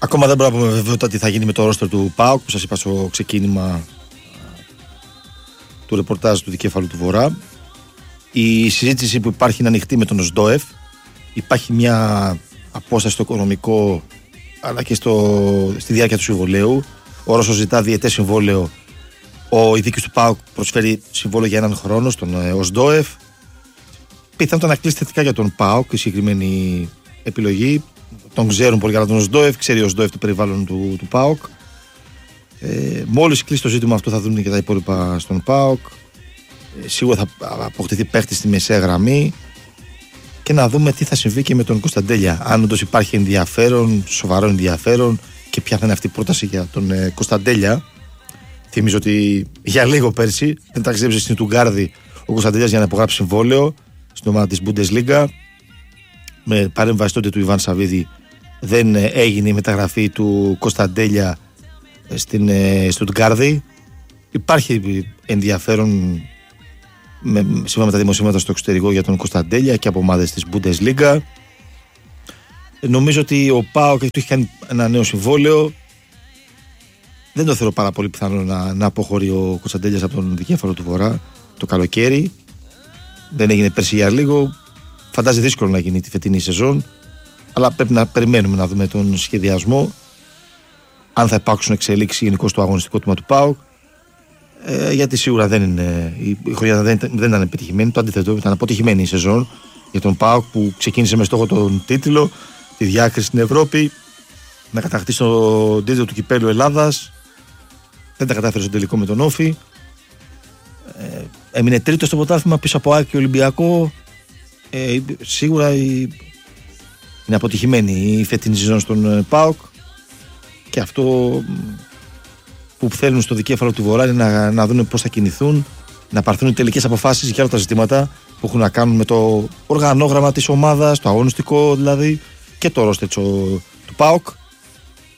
Ακόμα δεν μπορώ να πούμε βεβαιότητα τι θα γίνει με το ρόστερ του ΠΑΟΚ, που σας είπα στο ξεκίνημα του ρεπορτάζ του Δικέφαλου του Βορρά. Η συζήτηση που υπάρχει είναι ανοιχτή με τον ΟΣΔΟΕΦ. Υπάρχει μια απόσταση στο οικονομικό αλλά και στη διάρκεια του συμβολέου. Ο Ρώσος ζητά διετές συμβόλαιο. Ο ειδίκης του ΠΑΟΚ προσφέρει συμβόλαιο για έναν χρόνο στον ΟΣΔΟΕΦ. Πιθανότατα να κλείσει θετικά για τον ΠΑΟΚ η συγκεκριμένη επιλογή. Τον ξέρουν πολύ καλά τον ΟΣΔΟΕΦ, ξέρει ο ΟΣΔΟΕΦ το περιβάλλον του ΠΑΟΚ. Μόλις κλείσει το ζήτημα αυτό θα δουν και τα υπόλοιπα στον ΠΑΟΚ. Σίγουρα θα αποκτηθεί παίχτη στη μεσαία γραμμή και να δούμε τι θα συμβεί και με τον Κωνσταντέλια. Αν όντως υπάρχει ενδιαφέρον, σοβαρό ενδιαφέρον, και ποια θα είναι αυτή η πρόταση για τον Κωνσταντέλια. Θυμίζω ότι για λίγο πέρσι δεν ταξίδεψε στην Τουγκάρδη ο Κωνσταντέλιας για να υπογράψει συμβόλαιο στην ομάδα της Bundesliga. Με παρέμβαση τότε του Ιβάν Σαββίδη δεν έγινε η μεταγραφή του Κωνσταντέλια στην Στουτγκάρδη. Υπάρχει ενδιαφέρον σύμφωνα με τα δημοσίευματα στο εξωτερικό για τον Κωνσταντέλια και από ομάδες της Bundesliga. Νομίζω ότι ο ΠΑΟΚ έχει κάνει ένα νέο συμβόλαιο. Δεν το θεωρώ πάρα πολύ πιθανό να αποχωρεί ο Κωνσταντέλιας από τον Δικέφαλο του Βορρά το καλοκαίρι. Δεν έγινε πέρσι για λίγο. Φαντάζει δύσκολο να γίνει τη φετινή σεζόν. Αλλά πρέπει να περιμένουμε να δούμε τον σχεδιασμό. Αν θα υπάρξουν εξελίξεις γενικώς στο αγωνιστικό τμήμα του ΠΑΟΚ. Γιατί σίγουρα η χρονιά δεν ήταν επιτυχημένη. Το αντίθετο, ήταν αποτυχημένη η σεζόν για τον ΠΑΟΚ, που ξεκίνησε με στόχο τον τίτλο, τη διάκριση στην Ευρώπη, να κατακτήσει τον τίτλο του Κυπέλλου Ελλάδας. Δεν τα κατάφερε στο τελικό με τον Όφη. Έμεινε τρίτο στο πρωτάθλημα πίσω από ΑΕΚ και Ολυμπιακό. Σίγουρα είναι αποτυχημένη η φετινή σεζόν στον ΠΑΟΚ, και αυτό που θέλουν στο Δικέφαλο του Βορρά είναι να δουν πώς θα κινηθούν, να πάρθουν τελικές αποφάσεις για όλα τα ζητήματα που έχουν να κάνουν με το οργανόγραμμα της ομάδας, το αγωνιστικό δηλαδή, και το ρόστερ του ΠΑΟΚ.